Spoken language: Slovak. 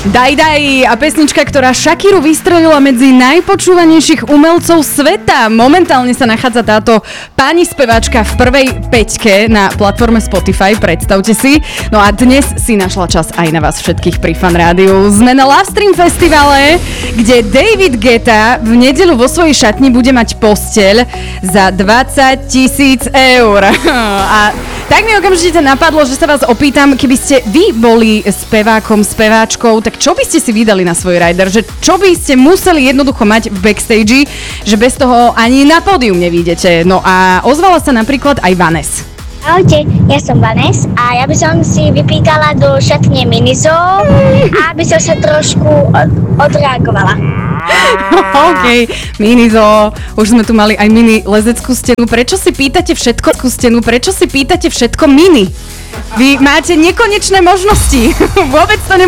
Daj a pesnička, ktorá Shakiru vystrelila medzi najpočúvanejších umelcov sveta. Momentálne sa nachádza táto pani speváčka v prvej peťke na platforme Spotify, predstavte si. No a dnes si našla čas aj na vás všetkých pri Fan Rádiu. Sme na Love Stream festivale, kde David Guetta v nedeľu vo svojej šatni bude mať posteľ za 20 000 eur. A tak mi okamžite napadlo, že sa vás opýtam, keby ste vy boli spevákom, speváčkou, tak čo by ste si vydali na svoj rider? Že čo by ste museli jednoducho mať v backstage, že bez toho ani na pódium nevídete? No a ozvala sa napríklad aj Vanes. Ahojte, ja som Vanes a ja by som si vypýtala do šatne Minizo, aby som sa trošku odreagovala. OK, Minizo, už sme tu mali aj mini lezeckú stenu. Prečo si pýtate všetko mini? Vy máte nekonečné možnosti. Vôbec to